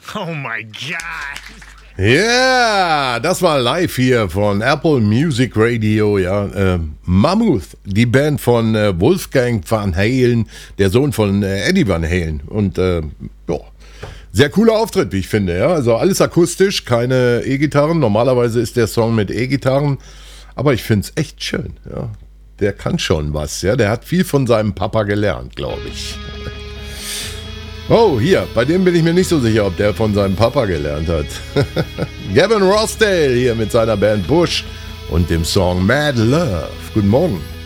Oh my God. Ja, yeah, das war live hier von Apple Music Radio, ja. Mammoth, die Band von Wolfgang Van Halen, der Sohn von Eddie Van Halen. Und ja, sehr cooler Auftritt, wie ich finde, ja. Also alles akustisch, keine E-Gitarren. Normalerweise ist der Song mit E-Gitarren, aber ich finde es echt schön, ja. Der kann schon was, ja. Der hat viel von seinem Papa gelernt, glaube ich. Oh, hier, bei dem bin ich mir nicht so sicher, ob der von seinem Papa gelernt hat. Gavin Rossdale hier mit seiner Band Bush und dem Song Mad Love. Guten Morgen.